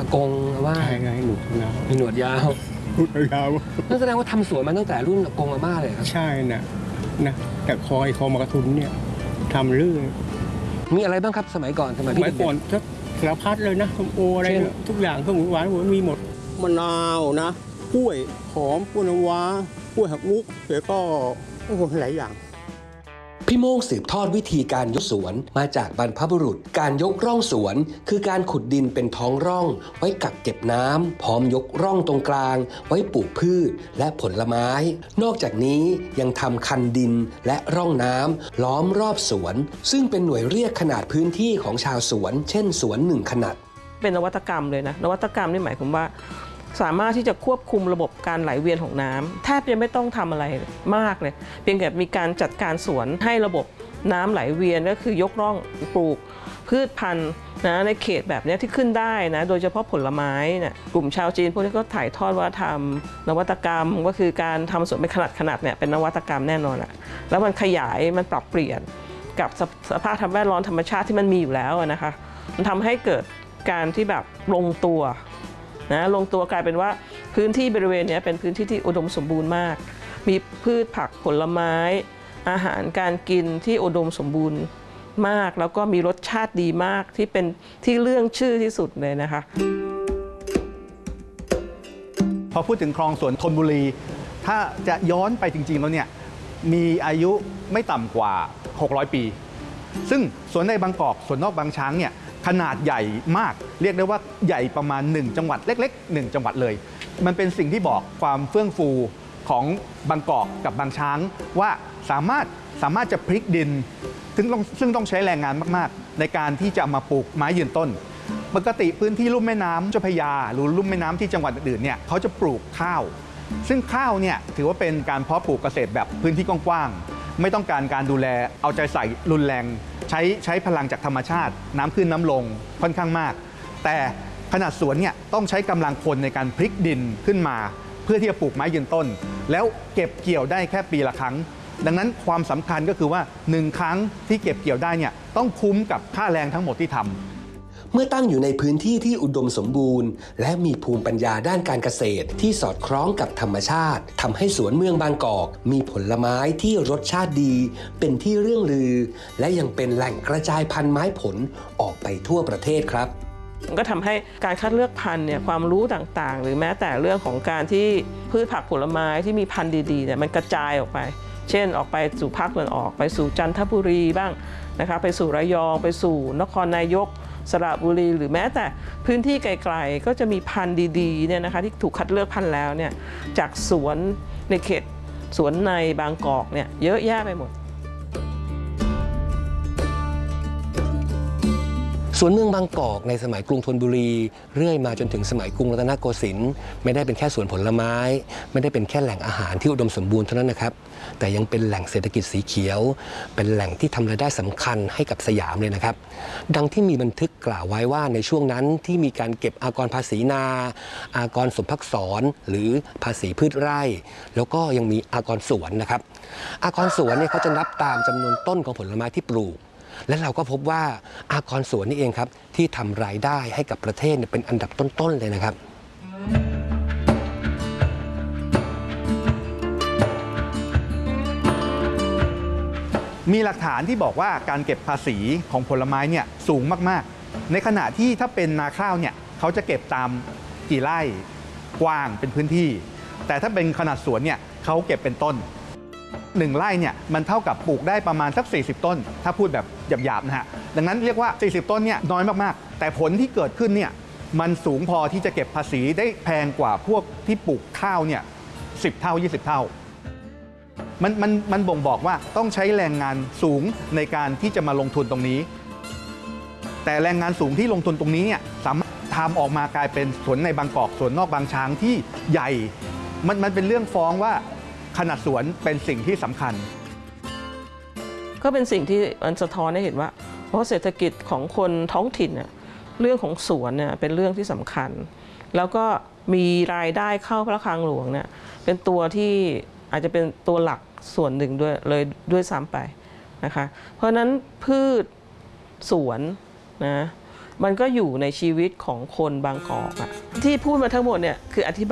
ากงว่าใช่ไงหนวดยาวมีหนวดยาวหนวดยาวนั่นแสดงว่าทำสวนมาตั้งแต่รุ่นอากงอาม่าเลยครับใช่นะแต่คอมากระทุนเนี่ยทำเรื่องมีอะไรบ้างครับสมัยก่อนสมัยพี่เด็กก่อนสารพัดเลยนะส้มโออะไรทุกอย่างเครื่องหวานมีหมดมะนาวนะกล้วยหอมกล้วยน้ำว้ากล้วยหักมุกแล้วก็โอ้โหหลายอย่างพี่โม่งสืบทอดวิธีการยกสวนมาจากบรรพบุรุษการยกร่องสวนคือการขุดดินเป็นท้องร่องไว้กักเก็บน้ำพร้อมยกร่องตรงกลางไว้ปลูกพืชและผลไม้นอกจากนี้ยังทำคันดินและร่องน้ำล้อมรอบสวนซึ่งเป็นหน่วยเรียกขนาดพื้นที่ของชาวสวนเช่นสวน1 ขนาดเป็นนวัตกรรมเลยนะนวัตกรรมนี่หมายความว่าสามารถที่จะควบคุมระบบการไหลเวียนของน้ำแทบจะไม่ต้องทำอะไรมากเลยเพียงแต่มีการจัดการสวนให้ระบบน้ำไหลเวียนก็คือยกร่องปลูกพืชพันธุ์นะในเขตแบบนี้ที่ขึ้นได้นะโดยเฉพาะผลไม้เนี่ยกลุ่มชาวจีนพวกนี้ก็ถ่ายทอดวัฒนธรรมนวัตกรรมก็คือการทำสวนเป็นขนาดเนี่ยเป็นนวัตกรรมแน่นอนแหละแล้วมันขยายมันปรับเปลี่ยนกับสภาพแวดล้อมธรรมชาติที่มันมีอยู่แล้วนะคะมันทำให้เกิดการที่แบบลงตัวลงตัวกลายเป็นว่าพื้นที่บริเวณนี้เป็นพื้นที่ที่อุดมสมบูรณ์มากมีพืชผักผลไม้อาหารการกินที่อุดมสมบูรณ์มากแล้วก็มีรสชาติดีมากที่เป็นที่เรื่องชื่อที่สุดเลยนะคะพอพูดถึงคลองสวนธนบุรีถ้าจะย้อนไปจริงๆแล้วเนี่ยมีอายุไม่ต่ำกว่า600 ปีซึ่งสวนในบางกอกสวนนอกบางช้างเนี่ยขนาดใหญ่มากเรียกได้ว่าใหญ่ประมาณ1 จังหวัดเล็กๆ1 จังหวัดเลยมันเป็นสิ่งที่บอกความเฟื่องฟูของบางกอกกับบางช้างว่าสามารถจะพลิกดินซึ่งต้องใช้แรงงานมากๆในการที่จะมาปลูกไม้ยืนต้นปกติพื้นที่ลุ่มแม่น้ำเจ้าพระยาหรือลุ่มแม่น้ำที่จังหวัดอื่นๆเนี่ยเขาจะปลูกข้าวซึ่งข้าวเนี่ยถือว่าเป็นการเพาะปลูกเกษตรแบบพื้นที่กว้างๆไม่ต้องการดูแลเอาใจใส่รุนแรงใช้พลังจากธรรมชาติน้ำขึ้นน้ำลงค่อนข้างมากแต่ขนาดสวนเนี่ยต้องใช้กำลังคนในการพลิกดินขึ้นมาเพื่อที่จะปลูกไม้ยืนต้นแล้วเก็บเกี่ยวได้แค่ปีละครั้งดังนั้นความสำคัญก็คือว่า1 ครั้งที่เก็บเกี่ยวได้เนี่ยต้องคุ้มกับค่าแรงทั้งหมดที่ทำเมื่อตั้งอยู่ในพื้นที่ที่อุดมสมบูรณ์และมีภูมิปัญญาด้านการเกษตรที่สอดคล้องกับธรรมชาติทำให้สวนเมืองบางกอกมีผลไม้ที่รสชาติดีเป็นที่เรื่องลือและยังเป็นแหล่งกระจายพันธุ์ไม้ผลออกไปทั่วประเทศครับก็ทำให้การคัดเลือกพันธุ์เนี่ยความรู้ต่างๆหรือแม้แต่เรื่องของการที่พืชผักผลไม้ที่มีพันธุ์ดีๆเนี่ยมันกระจายออกไปเช่นออกไปสู่ภาคตะวันออกไปสู่จันทบุรีบ้างนะคะไปสู่ระยองไปสู่นครนายกสระบุรีหรือแม้แต่พื้นที่ไกลๆก็จะมีพันธุ์ดีๆเนี่ยนะคะที่ถูกคัดเลือกพันธุ์แล้วเนี่ยจากสวนในเขตสวนในบางกอกเนี่ยเยอะแยะไปหมดสวนเมืองบางกอกในสมัยกรุงธนบุรีเรื่อยมาจนถึงสมัยกรุงรัตนโกสินทร์ไม่ได้เป็นแค่สวนผลไม้ไม่ได้เป็นแค่แหล่งอาหารที่อุดมสมบูรณ์เท่านั้นนะครับแต่ยังเป็นแหล่งเศรษฐกิจสีเขียวเป็นแหล่งที่ทำรายได้สำคัญให้กับสยามเลยนะครับดังที่มีบันทึกกล่าวไว้ว่าในช่วงนั้นที่มีการเก็บอากรภาษีนาอากรสมภักษรหรือภาษีพืชไร่แล้วก็ยังมีอากรสวนนะครับอากรสวนเนี่ยเขาจะนับตามจำนวนต้นของผลไม้ที่ปลูกและเราก็พบว่าอากรสวนนี่เองครับที่ทำรายได้ให้กับประเทศเป็นอันดับต้นๆเลยนะครับมีหลักฐานที่บอกว่าการเก็บภาษีของผลไม้เนี่ยสูงมากๆในขณะที่ถ้าเป็นนาข้าวเนี่ยเขาจะเก็บตามกี่ไร่กว้างเป็นพื้นที่แต่ถ้าเป็นขนาดสวนเนี่ยเขาเก็บเป็นต้น1 ไร่เนี่ยมันเท่ากับปลูกได้ประมาณสัก40 ต้นถ้าพูดแบบหยาบๆนะฮะดังนั้นเรียกว่า40 ต้นเนี่ยน้อยมากๆแต่ผลที่เกิดขึ้นเนี่ยมันสูงพอที่จะเก็บภาษีได้แพงกว่าพวกที่ปลูกข้าวเนี่ย10 เท่า20 เท่ามันบ่งบอกว่าต้องใช้แรงงานสูงในการที่จะมาลงทุนตรงนี้แต่แรงงานสูงที่ลงทุนตรงนี้เนี่ยสามารถทำออกมากลายเป็นสวนในบางกอกสวนนอกบางช้างที่ใหญ่มันเป็นเรื่องฟ้องว่าขนาดสวนเป็นสิ่งที่สำคัญก็เป็นสิ่งที่มันสะท้อนให้เห็นว่าเพราะเศรษฐกิจของคนท้องถิ่นเนี่ยเรื่องของสวนเนี่ยเป็นเรื่องที่สำคัญแล้วก็มีรายได้เข้าพระคลังหลวงเนี่ยเป็นตัวที่อาจจะเป็นตัวหลักส่วนหนึ่งด้วยซ้ำไปนะคะเพราะฉะนั้นพืชสวนนะมันก็อยู่ในชีวิตของคนบางกอกอะที่พูดมาทั้งหมดเนี่ยคืออธิบาย